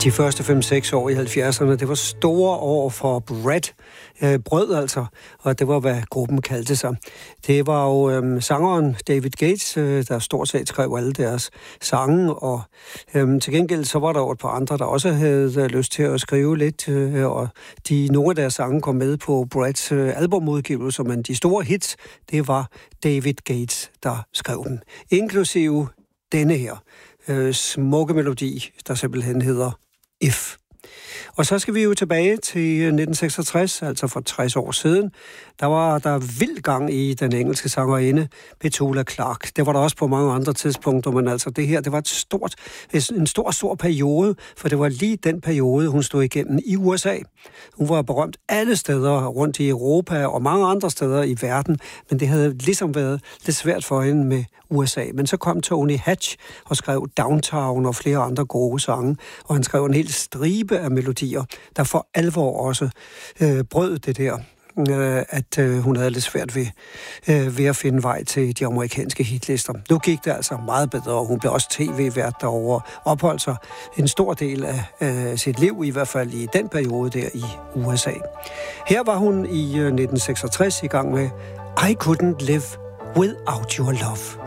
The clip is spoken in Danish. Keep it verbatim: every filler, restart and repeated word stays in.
De første fem seks år i halvfjerdserne, det var store år for Brett, øh, brød altså, og det var, hvad gruppen kaldte sig. Det var jo øh, sangeren David Gates, øh, der stort set skrev alle deres sange, og øh, til gengæld så var der jo et par andre, der også havde lyst til at skrive lidt, øh, og de, nogle af deres sange kom med på Bretts øh, albumudgivelse, men de store hits, det var David Gates, der skrev dem, inklusive denne her øh, smukke melodi, der simpelthen hedder If. Og så skal vi jo tilbage til nitten seksogtres, altså for tres år siden. Der var der vild gang i den engelske sangerinde Petula Clark. Det var der også på mange andre tidspunkter, men altså det her, det var et stort, en stor, stor periode, for det var lige den periode, hun stod igennem i U S A. Hun var berømt alle steder rundt i Europa og mange andre steder i verden, men det havde ligesom været lidt svært for hende med U S A. Men så kom Tony Hatch og skrev Downtown og flere andre gode sange, og han skrev en hel stribe af melodier, der for alvor også øh, brød det der, øh, at øh, hun havde lidt svært ved, øh, ved at finde vej til de amerikanske hitlister. Nu gik det altså meget bedre, og hun blev også tv-vært derovre, opholdt sig en stor del af øh, sit liv, i hvert fald i den periode der i U S A. Her var hun i øh, nitten seksogtres i gang med I Couldn't Live Without Your Love.